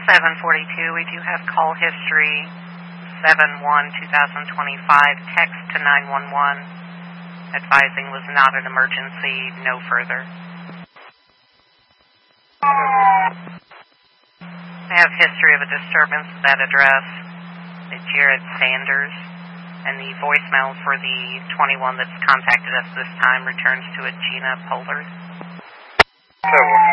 742, we do have call history 7/1/2025, text to 911, advising was not an emergency, no further. I have history of a disturbance at that address, Jared Sanders, and the voicemail for the 21 that's contacted us this time returns to a Gina Pollard.